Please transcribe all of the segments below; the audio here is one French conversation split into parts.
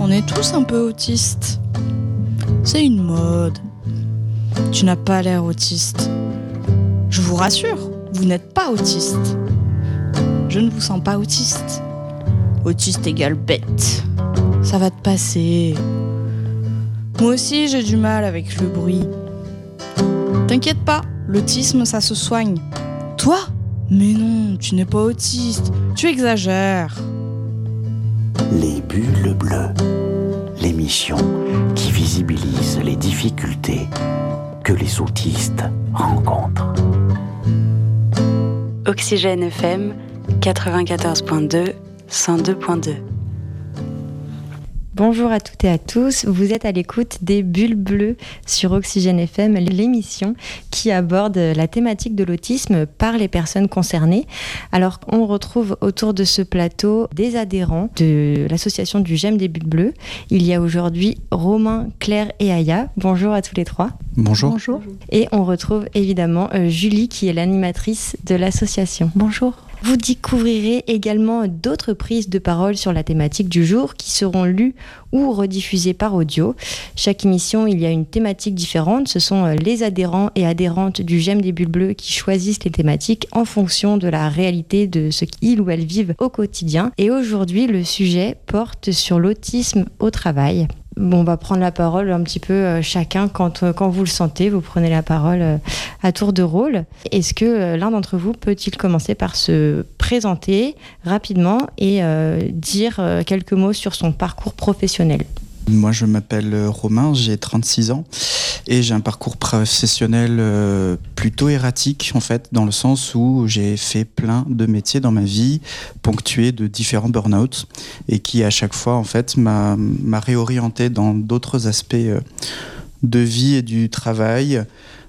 On est tous un peu autistes. C'est une mode. Tu n'as pas l'air autiste. Je vous rassure, vous n'êtes pas autiste. Je ne vous sens pas autiste. Autiste égale bête. Ça va te passer. Moi aussi, j'ai du mal avec le bruit. T'inquiète pas, l'autisme, ça se soigne. Toi ? Mais non, tu n'es pas autiste. Tu exagères. Les bulles bleues. L'émission qui visibilise les difficultés que les autistes rencontrent. Oxygène FM 94.2, 102.2. Bonjour à toutes et à tous, vous êtes à l'écoute des Bulles Bleues sur Oxygène FM, l'émission qui aborde la thématique de l'autisme par les personnes concernées. Alors, on retrouve autour de ce plateau des adhérents de l'association du J'aime des Bulles Bleues. Il y a aujourd'hui Romain, Claire et Aya. Bonjour à tous les trois. Bonjour. Bonjour. Et on retrouve évidemment Julie qui est l'animatrice de l'association. Bonjour. Vous découvrirez également d'autres prises de parole sur la thématique du jour qui seront lues ou rediffusées par audio. Chaque émission, il y a une thématique différente. Ce sont les adhérents et adhérentes du J'aime des Bulles Bleues qui choisissent les thématiques en fonction de la réalité de ce qu'ils ou elles vivent au quotidien. Et aujourd'hui, le sujet porte sur l'autisme au travail. Bon, on va prendre la parole un petit peu chacun quand vous le sentez. Vous prenez la parole à tour de rôle. Est-ce que l'un d'entre vous peut-il commencer par se présenter rapidement et dire quelques mots sur son parcours professionnel ? Moi, je m'appelle Romain, j'ai 36 ans et j'ai un parcours professionnel plutôt erratique, en fait, dans le sens où j'ai fait plein de métiers dans ma vie, ponctués de différents burn-out et qui, à chaque fois, en fait, m'a réorienté dans d'autres aspects de vie et du travail.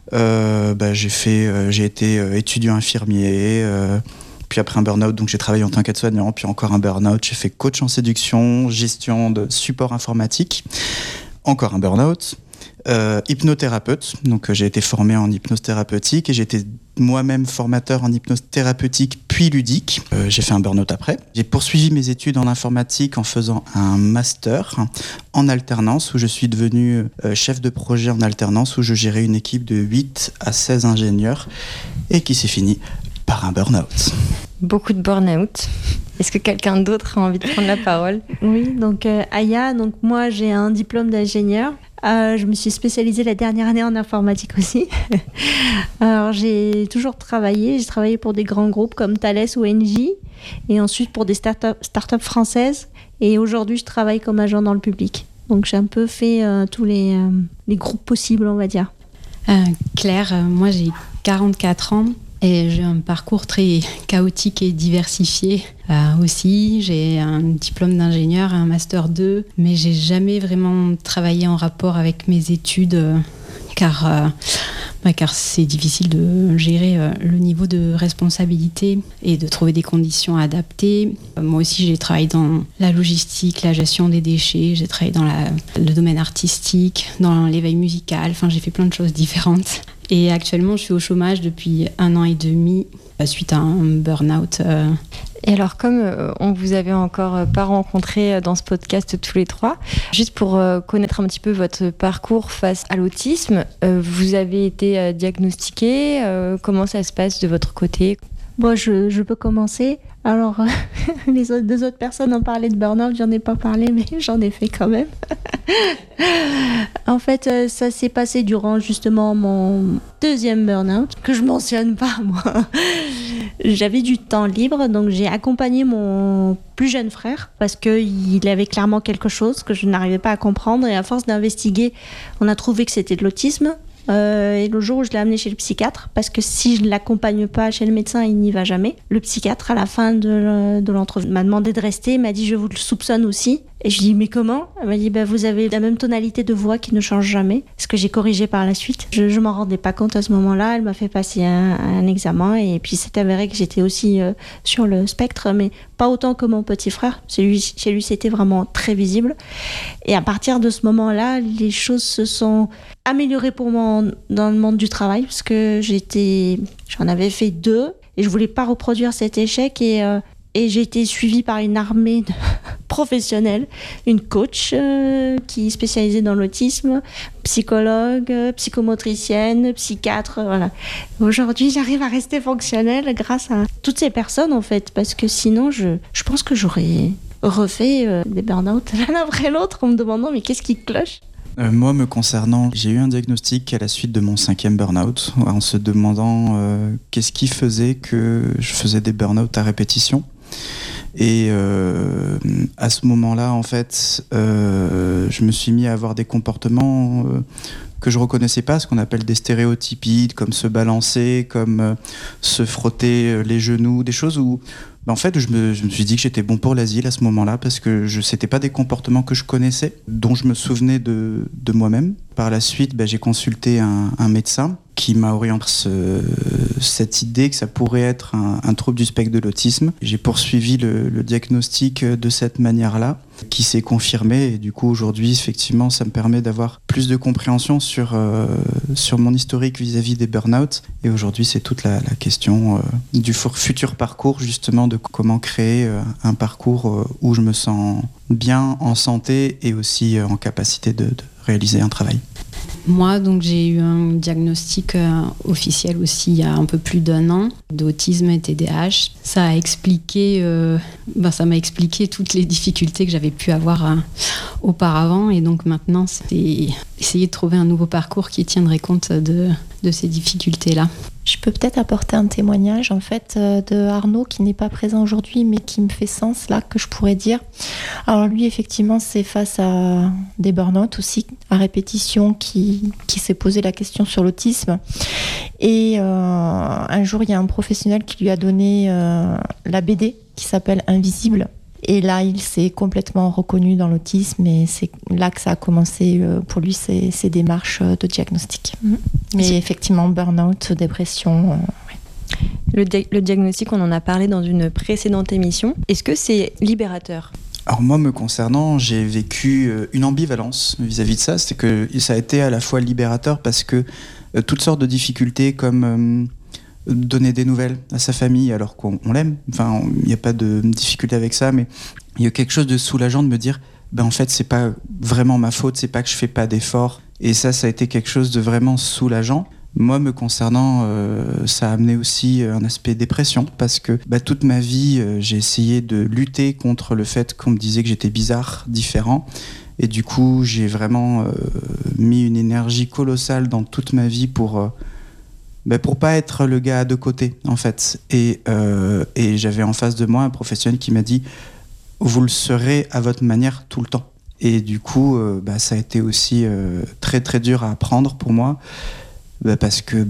J'ai été étudiant infirmier, puis après un burn-out, donc j'ai travaillé en tant qu'aide-soignant, puis encore un burn-out, j'ai fait coach en séduction, gestion de support informatique, encore un burn-out, hypnothérapeute, donc j'ai été formé en hypnose thérapeutique et j'ai été moi-même formateur en hypnose thérapeutique puis ludique. J'ai fait un burn-out après. J'ai poursuivi mes études en informatique en faisant un master en alternance où je suis devenu chef de projet en alternance où je gérais une équipe de 8 à 16 ingénieurs et qui s'est fini par un burn-out. Beaucoup de burn-out. Est-ce que quelqu'un d'autre a envie de prendre la parole ? Oui, donc Aya, donc moi j'ai un diplôme d'ingénieur. Je me suis spécialisée la dernière année en informatique aussi. Alors j'ai toujours travaillé. J'ai travaillé pour des grands groupes comme Thales ou Engie et ensuite pour des startups françaises. Et aujourd'hui, je travaille comme agent dans le public. Donc j'ai un peu fait tous les groupes possibles, on va dire. Claire, moi j'ai 44 ans. Et j'ai un parcours très chaotique et diversifié aussi. J'ai un diplôme d'ingénieur, un master 2, mais j'ai jamais vraiment travaillé en rapport avec mes études car c'est difficile de gérer le niveau de responsabilité et de trouver des conditions adaptées. Moi aussi, j'ai travaillé dans la logistique, la gestion des déchets, j'ai travaillé dans le domaine artistique, dans l'éveil musical, enfin j'ai fait plein de choses différentes. Et actuellement, je suis au chômage depuis 1 an et demi suite à un burn-out. Et alors, comme on vous avait encore pas rencontré dans ce podcast tous les trois, juste pour connaître un petit peu votre parcours face à l'autisme, vous avez été diagnostiqué. Comment ça se passe de votre côté ? Bon, je peux commencer. Alors, les deux autres personnes ont parlé de burn-out, j'en ai pas parlé, mais j'en ai fait quand même. En fait, ça s'est passé durant justement mon deuxième burn-out, que je mentionne pas, moi. J'avais du temps libre, donc j'ai accompagné mon plus jeune frère, parce qu'il avait clairement quelque chose que je n'arrivais pas à comprendre, et à force d'investiguer, on a trouvé que c'était de l'autisme. Et le jour où je l'ai amené chez le psychiatre, parce que si je ne l'accompagne pas chez le médecin, il n'y va jamais. Le psychiatre, à la fin de l'entrevue, m'a demandé de rester, m'a dit « je vous le soupçonne aussi ». Et je lui ai dit « mais comment ?» Elle m'a dit « vous avez la même tonalité de voix qui ne change jamais », ce que j'ai corrigé par la suite. Je m'en rendais pas compte à ce moment-là, elle m'a fait passer un examen et puis c'est avéré que j'étais aussi sur le spectre, mais pas autant que mon petit frère. Chez lui, c'était vraiment très visible. Et à partir de ce moment-là, les choses se sont améliorées pour moi dans le monde du travail, parce que j'en avais fait 2 et je voulais pas reproduire cet échec et Et j'ai été suivie par une armée de professionnels, une coach qui est spécialisée dans l'autisme, psychologue, psychomotricienne, psychiatre, voilà. Aujourd'hui, j'arrive à rester fonctionnelle grâce à toutes ces personnes, en fait, parce que sinon, je pense que j'aurais refait des burn-out l'un après l'autre en me demandant mais qu'est-ce qui cloche ? Moi, me concernant, j'ai eu un diagnostic à la suite de mon 5e burn-out, en se demandant qu'est-ce qui faisait que je faisais des burn-out à répétition. Et à ce moment-là, en fait, je me suis mis à avoir des comportements que je reconnaissais pas, ce qu'on appelle des stéréotypies, comme se balancer, comme se frotter les genoux, des choses où, en fait, je me suis dit que j'étais bon pour l'asile à ce moment-là, parce que c'était pas des comportements que je connaissais, dont je me souvenais de moi-même. Par la suite, j'ai consulté un médecin qui m'a orienté cette idée que ça pourrait être un trouble du spectre de l'autisme. J'ai poursuivi le diagnostic de cette manière-là, qui s'est confirmé. Et du coup, aujourd'hui, effectivement, ça me permet d'avoir plus de compréhension sur mon historique vis-à-vis des burn-out. Et aujourd'hui, c'est toute la question du futur parcours, justement, de comment créer un parcours où je me sens bien, en santé et aussi en capacité de réaliser un travail. Moi, donc, j'ai eu un diagnostic officiel aussi il y a un peu plus d'1 an d'autisme et TDAH. Ça m'a expliqué toutes les difficultés que j'avais pu avoir auparavant. Et donc maintenant, c'est essayer de trouver un nouveau parcours qui tiendrait compte de ces difficultés-là. Je peux peut-être apporter un témoignage en fait de Arnaud qui n'est pas présent aujourd'hui mais qui me fait sens là, que je pourrais dire. Alors lui effectivement c'est face à des burn-out aussi à répétition qui s'est posé la question sur l'autisme et un jour il y a un professionnel qui lui a donné la BD qui s'appelle Invisible. Et là, il s'est complètement reconnu dans l'autisme et c'est là que ça a commencé pour lui ces démarches de diagnostic. Mais effectivement, burn-out, dépression. Ouais. Le diagnostic, on en a parlé dans une précédente émission. Est-ce que c'est libérateur ? Alors moi, me concernant, j'ai vécu une ambivalence vis-à-vis de ça. C'est que ça a été à la fois libérateur parce que toutes sortes de difficultés comme... donner des nouvelles à sa famille alors qu'on l'aime, enfin il n'y a pas de difficulté avec ça, mais il y a quelque chose de soulageant de me dire en fait c'est pas vraiment ma faute, c'est pas que je fais pas d'efforts, et ça a été quelque chose de vraiment soulageant. Moi, me concernant, ça a amené aussi un aspect dépression parce que toute ma vie j'ai essayé de lutter contre le fait qu'on me disait que j'étais bizarre, différent, et du coup j'ai vraiment mis une énergie colossale dans toute ma vie pour pas être le gars à deux côtés, en fait. Et j'avais en face de moi un professionnel qui m'a dit « Vous le serez à votre manière tout le temps ». Et du coup, ça a été aussi très, très dur à apprendre pour moi, parce que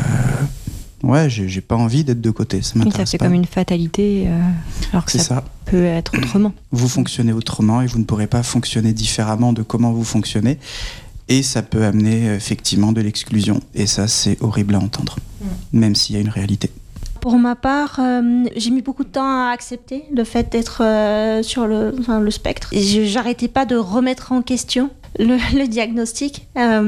j'ai pas envie d'être de côté. Ça m'intéresse pas. Ça fait comme une fatalité, alors que ça peut être autrement. Vous fonctionnez autrement et vous ne pourrez pas fonctionner différemment de comment vous fonctionnez. Et ça peut amener effectivement de l'exclusion. Et ça, c'est horrible à entendre, même s'il y a une réalité. Pour ma part, j'ai mis beaucoup de temps à accepter le fait d'être sur le spectre. J'arrêtais pas de remettre en question le diagnostic.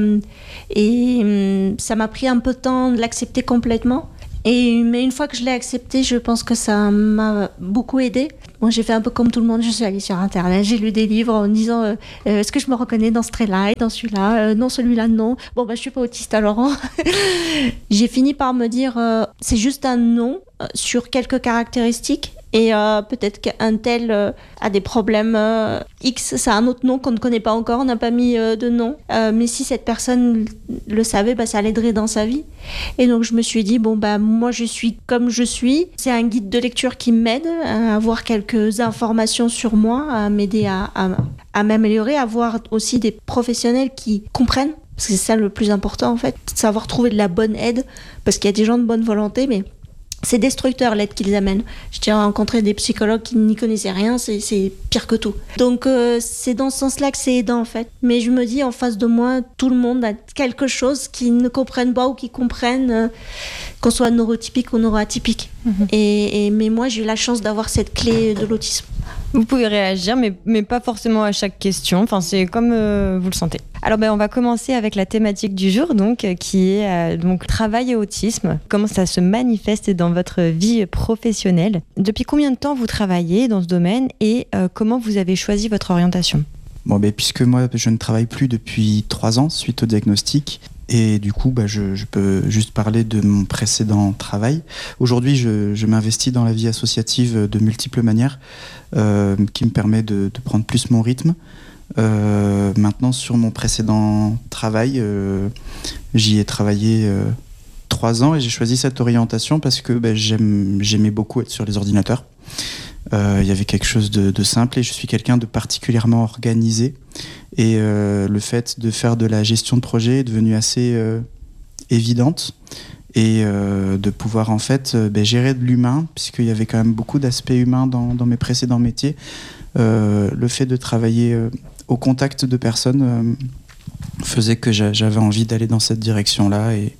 Et ça m'a pris un peu de temps de l'accepter complètement. Mais une fois que je l'ai accepté, je pense que ça m'a beaucoup aidée. Moi, j'ai fait un peu comme tout le monde, je suis allée sur Internet, j'ai lu des livres en me disant est-ce que je me reconnais dans ce trait-là, dans celui-là, non, celui-là, non. Bon, je suis pas autiste alors. J'ai fini par me dire c'est juste un non sur quelques caractéristiques. Et peut-être qu'un tel a des problèmes X, ça a un autre nom qu'on ne connaît pas encore, on n'a pas mis de nom. Mais si cette personne le savait, ça l'aiderait dans sa vie. Et donc je me suis dit, moi je suis comme je suis. C'est un guide de lecture qui m'aide à avoir quelques informations sur moi, à m'aider à m'améliorer, à avoir aussi des professionnels qui comprennent. Parce que c'est ça le plus important en fait, savoir trouver de la bonne aide. Parce qu'il y a des gens de bonne volonté, mais... c'est destructeur l'aide qu'ils amènent. J'ai rencontré des psychologues qui n'y connaissaient rien, c'est pire que tout. Donc c'est dans ce sens-là que c'est aidant en fait. Mais je me dis en face de moi, tout le monde a quelque chose qu'ils ne comprennent pas ou qu'ils comprennent, qu'on soit neurotypique ou neuroatypique. Mais moi j'ai eu la chance d'avoir cette clé de l'autisme. Vous pouvez réagir, mais pas forcément à chaque question. Enfin, c'est comme vous le sentez. Alors, on va commencer avec la thématique du jour, donc, qui est donc travail et autisme. Comment ça se manifeste dans votre vie professionnelle? Depuis combien de temps vous travaillez dans ce domaine et comment vous avez choisi votre orientation? Puisque moi, je ne travaille plus depuis 3 ans suite au diagnostic. Et du coup, je peux juste parler de mon précédent travail. Aujourd'hui, je m'investis dans la vie associative de multiples manières, qui me permet de prendre plus mon rythme. Maintenant, sur mon précédent travail, j'y ai travaillé 3 ans et j'ai choisi cette orientation parce que j'aimais beaucoup être sur les ordinateurs. Il y avait quelque chose de simple et je suis quelqu'un de particulièrement organisé. Et le fait de faire de la gestion de projet est devenu assez évidente et de pouvoir en fait gérer de l'humain, puisqu'il y avait quand même beaucoup d'aspects humains dans mes précédents métiers. Le fait de travailler au contact de personnes faisait que j'avais envie d'aller dans cette direction-là et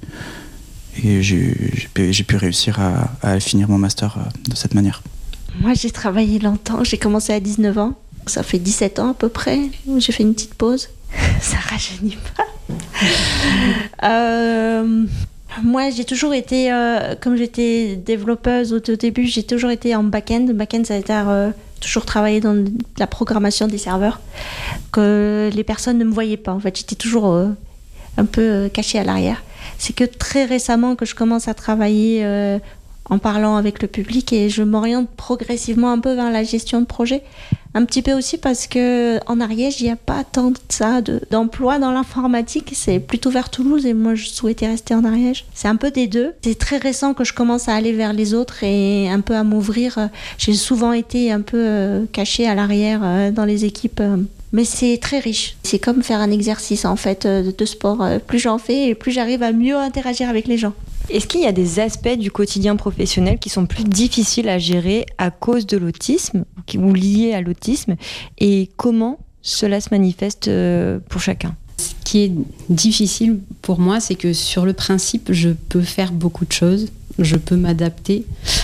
j'ai pu réussir à finir mon master de cette manière. Moi, j'ai travaillé longtemps. J'ai commencé à 19 ans. Ça fait 17 ans à peu près. J'ai fait une petite pause. Ça rajeunit pas. Moi, j'ai toujours été, comme j'étais développeuse au début, j'ai toujours été en back-end. Back-end, ça a été toujours travailler dans la programmation des serveurs, que les personnes ne me voyaient pas. En fait, j'étais toujours un peu cachée à l'arrière. C'est que très récemment que je commence à travailler en parlant avec le public et je m'oriente progressivement un peu vers la gestion de projet. Un petit peu aussi parce qu'en Ariège, il n'y a pas tant de ça d'emploi dans l'informatique. C'est plutôt vers Toulouse et moi, je souhaitais rester en Ariège. C'est un peu des deux. C'est très récent que je commence à aller vers les autres et un peu à m'ouvrir. J'ai souvent été un peu cachée à l'arrière dans les équipes. Mais c'est très riche. C'est comme faire un exercice en fait de sport. Plus j'en fais et plus j'arrive à mieux interagir avec les gens. Est-ce qu'il y a des aspects du quotidien professionnel qui sont plus difficiles à gérer à cause de l'autisme ou liés à l'autisme et comment cela se manifeste pour chacun? Ce qui est difficile pour moi, c'est que sur le principe, je peux faire beaucoup de choses, je peux m'adapter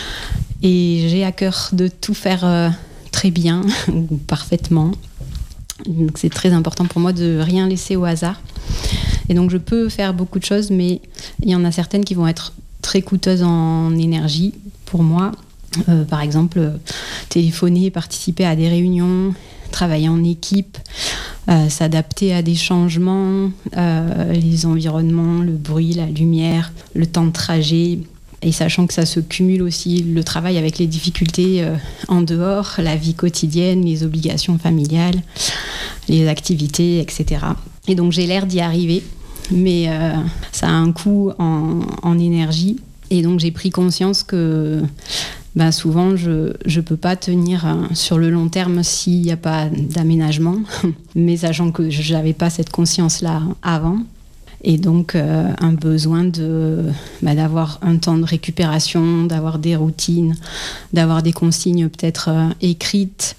et j'ai à cœur de tout faire très bien ou parfaitement. Donc c'est très important pour moi de rien laisser au hasard. Et donc je peux faire beaucoup de choses, mais il y en a certaines qui vont être très coûteuses en énergie pour moi. Par exemple, téléphoner, participer à des réunions, travailler en équipe, s'adapter à des changements, les environnements, le bruit, la lumière, le temps de trajet. Et sachant que ça se cumule aussi le travail avec les difficultés en dehors, la vie quotidienne, les obligations familiales, les activités, etc. Et donc j'ai l'air d'y arriver, mais ça a un coût en énergie. Et donc j'ai pris conscience que souvent je peux pas tenir sur le long terme s'il n'y a pas d'aménagement, mais sachant que je n'avais pas cette conscience-là avant. Et donc un besoin d'avoir un temps de récupération, d'avoir des routines, d'avoir des consignes peut-être écrites,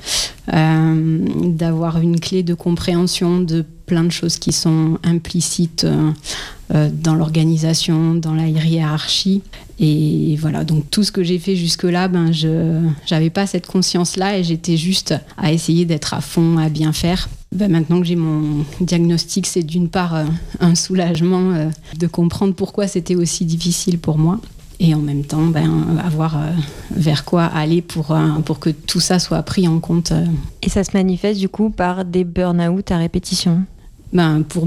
d'avoir une clé de compréhension de plein de choses qui sont implicites dans l'organisation, dans la hiérarchie. Et voilà, donc tout ce que j'ai fait jusque-là, je n'avais pas cette conscience-là et j'étais juste à essayer d'être à fond, à bien faire. Maintenant que j'ai mon diagnostic, c'est d'une part un soulagement de comprendre pourquoi c'était aussi difficile pour moi et en même temps avoir vers quoi aller pour que tout ça soit pris en compte. Et ça se manifeste du coup par des burn-out à répétition? Pour